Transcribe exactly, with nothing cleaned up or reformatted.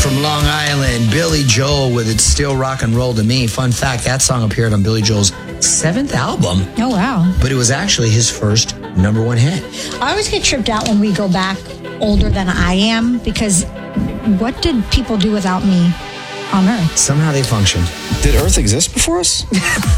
from Long Island, Billy Joel with It's Still Rock and Roll to Me. Fun fact, that song appeared on Billy Joel's seventh album. Oh, wow. But it was actually his first number one hit. I always get tripped out when we go back older than I am, because what did people do without me on Earth? Somehow they functioned. Did Earth exist before us?